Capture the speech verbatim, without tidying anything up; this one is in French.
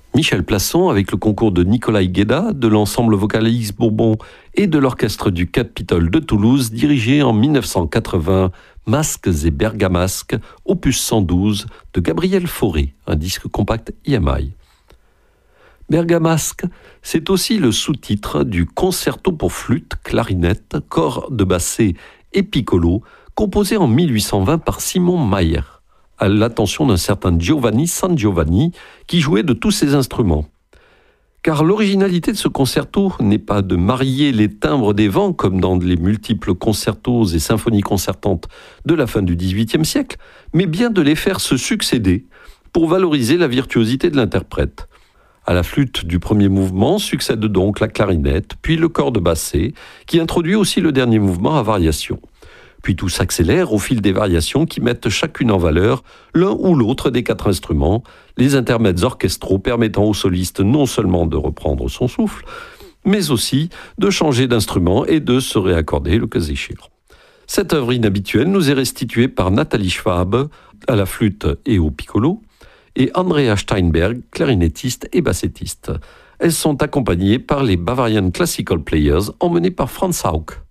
Michel Plasson avec le concours de Nicolas Guéda, de l'ensemble vocal X Bourbon et de l'orchestre du Capitole de Toulouse, dirigé en mille neuf cent quatre-vingts, Masques et Bergamasques, opus cent douze de Gabriel Fauré, un disque compact I M I. Bergamasque, c'est aussi le sous-titre du concerto pour flûte, clarinette, cordes bassées et piccolo, composé en mille huit cent vingt par Simon Mayr, à l'attention d'un certain Giovanni San Giovanni, qui jouait de tous ces instruments. Car l'originalité de ce concerto n'est pas de marier les timbres des vents, comme dans les multiples concertos et symphonies concertantes de la fin du dix-huitième siècle, mais bien de les faire se succéder pour valoriser la virtuosité de l'interprète. À la flûte du premier mouvement succède donc la clarinette, puis le corde bassé, qui introduit aussi le dernier mouvement à variation. Puis tout s'accélère au fil des variations qui mettent chacune en valeur l'un ou l'autre des quatre instruments, les intermèdes orchestraux permettant au soliste non seulement de reprendre son souffle, mais aussi de changer d'instrument et de se réaccorder le cas échéant. Cette œuvre inhabituelle nous est restituée par Nathalie Schwab à la flûte et au piccolo, et Andrea Steinberg, clarinettiste et bassettiste. Elles sont accompagnées par les Bavarian Classical Players emmenés par Franz Hauck.